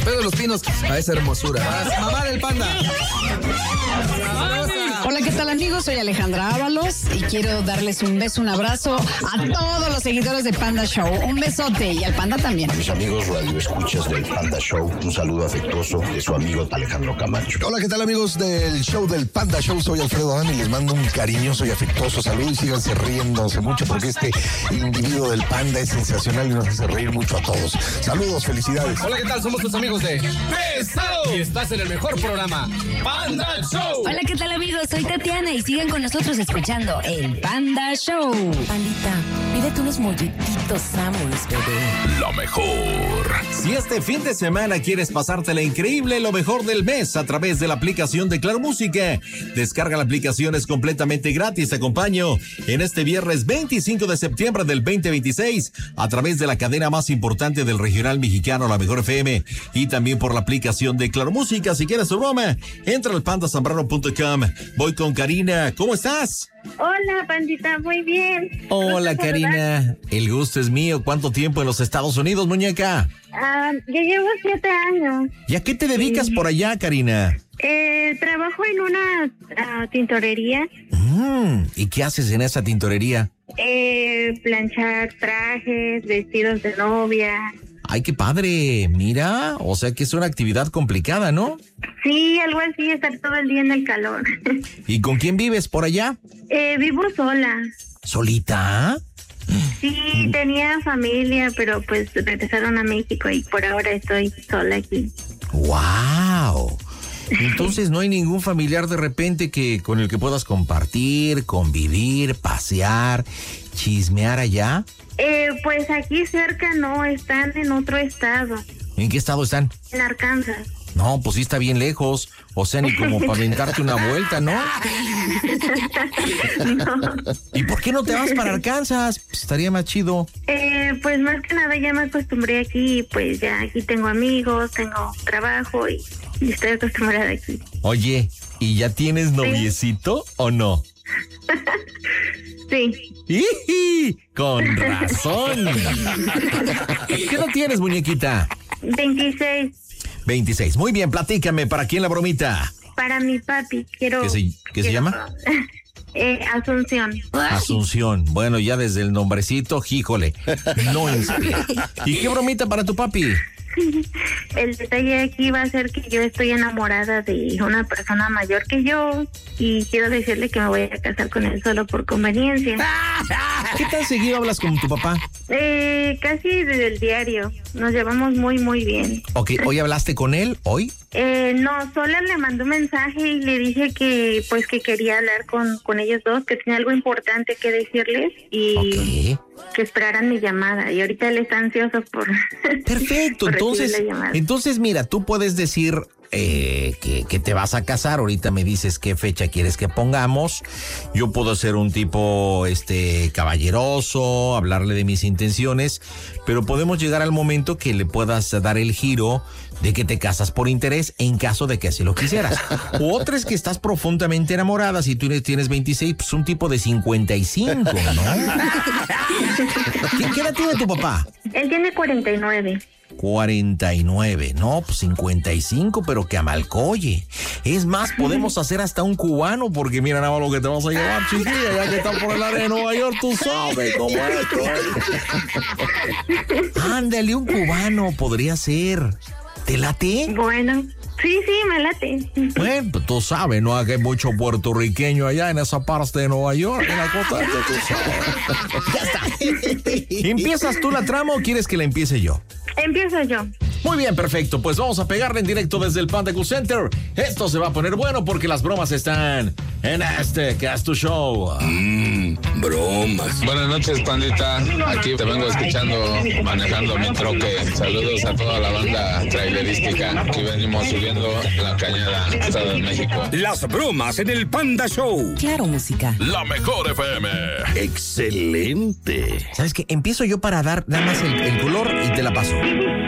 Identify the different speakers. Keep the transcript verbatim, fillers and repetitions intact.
Speaker 1: Pedro de los Pinos a esa hermosura. Para mamá del panda.
Speaker 2: Hola, ¿qué tal, amigos? Soy Alejandra Ábalos y quiero darles un beso, un abrazo a todos los seguidores de Panda Show. Un besote y al panda también.
Speaker 3: A mis amigos radioescuchas del Panda Show, un saludo afectuoso de su amigo Alejandro Camacho.
Speaker 4: Hola, ¿qué tal, amigos del show del Panda Show? Soy Alfredo Adán y les mando un cariñoso y afectuoso saludo y síganse riéndose mucho porque este individuo del panda es sensacional y nos hace reír mucho a todos. Saludos, felicidades.
Speaker 1: Hola, ¿qué tal? Somos tus amigos de Pesado y estás en el mejor programa, Panda Show.
Speaker 5: Hola, ¿qué tal, amigos? Soy Tatiana y siguen con nosotros escuchando el Panda Show.
Speaker 6: Pandita, pídete unos molletitos Samuels, bebé.
Speaker 7: Lo mejor. Si este fin de semana quieres pasártela increíble, lo mejor del mes a través de la aplicación de Claro Música. Descarga la aplicación, es completamente gratis. Te acompaño en este viernes veinticinco de septiembre del veinte veintiséis a través de la cadena más importante del regional mexicano, La Mejor F M, y también por la aplicación de Claro Música. Si quieres tu broma, entra al panda zambrano punto com. Voy con Karina. ¿Cómo estás?
Speaker 8: Hola, pandita, muy bien.
Speaker 7: Hola, Karina. El gusto es mío. ¿Cuánto tiempo en los Estados Unidos, muñeca?
Speaker 8: Ah, ya llevo siete años.
Speaker 7: ¿Y a qué te dedicas sí. por allá, Karina?
Speaker 8: Eh, trabajo en una uh, tintorería.
Speaker 7: Mm, ¿y qué haces en esa tintorería?
Speaker 8: Eh, planchar trajes, vestidos de novia.
Speaker 7: Ay, qué padre, mira, o sea que es una actividad complicada, ¿no?
Speaker 8: Sí, algo así, estar todo el día en el calor.
Speaker 7: ¿Y con quién vives por allá?
Speaker 8: Eh, vivo sola.
Speaker 7: ¿Solita?
Speaker 8: Sí, tenía familia, pero pues regresaron a México y por ahora estoy sola aquí.
Speaker 7: ¡Wow! Entonces no hay ningún familiar de repente que con el que puedas compartir, convivir, pasear, chismear allá.
Speaker 8: Eh, pues aquí cerca no, están en otro estado.
Speaker 7: ¿En qué estado están?
Speaker 8: En Arkansas.
Speaker 7: No, pues sí está bien lejos, o sea, ni como para aventarte una vuelta, ¿no?
Speaker 8: No.
Speaker 7: ¿Y por qué no te vas para Arkansas? Pues estaría más chido.
Speaker 8: Eh, pues más que nada ya me acostumbré aquí, pues ya aquí tengo amigos, tengo trabajo y, y estoy acostumbrada aquí.
Speaker 7: Oye, ¿y ya tienes noviecito sí. o no?
Speaker 8: Sí.
Speaker 7: ¡Iji! Con razón. ¿Qué edad tienes, muñequita?
Speaker 8: veintiséis.
Speaker 7: veintiséis. Muy bien, platícame, ¿para quién la bromita?
Speaker 8: Para mi papi, quiero...
Speaker 7: ¿Qué se, qué quiero, se llama?
Speaker 8: Eh, Asunción.
Speaker 7: Asunción. Bueno, ya desde el nombrecito, híjole, no inspira. ¿Y qué bromita para tu papi?
Speaker 8: El detalle aquí va a ser que yo estoy enamorada de una persona mayor que yo y quiero decirle que me voy a casar con él solo por conveniencia.
Speaker 7: ¿Qué tan seguido hablas con tu papá?
Speaker 8: Eh, casi desde el diario. Nos llevamos muy, muy bien.
Speaker 7: Ok, ¿hoy hablaste con él? ¿Hoy?
Speaker 8: Eh, no, solo le mandé un mensaje y le dije que pues que quería hablar con, con ellos dos, que tenía algo importante que decirles y okay. que esperaran mi llamada. Y ahorita él está ansioso por...
Speaker 7: Perfecto,
Speaker 8: por
Speaker 7: entonces,
Speaker 8: la
Speaker 7: entonces mira, tú puedes decir... Eh, que, que te vas a casar, ahorita me dices qué fecha quieres que pongamos. Yo puedo ser un tipo este caballeroso, hablarle de mis intenciones, pero podemos llegar al momento que le puedas dar el giro de que te casas por interés en caso de que así lo quisieras. U otra es que estás profundamente enamorada, si tú tienes veintiséis, pues un tipo de cincuenta y cinco, ¿no? ¿Qué, qué edad tiene tu papá?
Speaker 8: Él tiene cuarenta y nueve.
Speaker 7: cuarenta y nueve, no, pues cincuenta y cinco, pero que amalcoye. Es más, podemos hacer hasta un cubano, porque mira nada más lo que te vas a llevar, chiquilla, ya que están por el área de Nueva York, tú sabes cómo es esto. Ándale, un cubano podría ser. ¿Te late?
Speaker 8: Bueno, sí, sí, me late.
Speaker 7: Bueno, pues tú sabes, ¿no? Que hay mucho puertorriqueño allá en esa parte de Nueva York, en la costa este, tú sabes. Ya está. ¿Empiezas tú la trama o quieres que la empiece yo?
Speaker 8: Empiezo yo.
Speaker 7: Muy bien, perfecto. Pues vamos a pegarle en directo desde el Panda Cool Center. Esto se va a poner bueno porque las bromas están en este que es tu show.
Speaker 9: Mmm, bromas. Buenas noches, pandita. Aquí te vengo escuchando, manejando mi troque. Saludos a toda la banda trailerística. Aquí venimos subiendo la cañada, Estado de México.
Speaker 10: Las bromas en el Panda Show.
Speaker 6: Claro Música.
Speaker 7: La Mejor F M.
Speaker 10: Excelente.
Speaker 7: ¿Sabes qué? Empiezo yo para dar nada más el, el color y te la paso.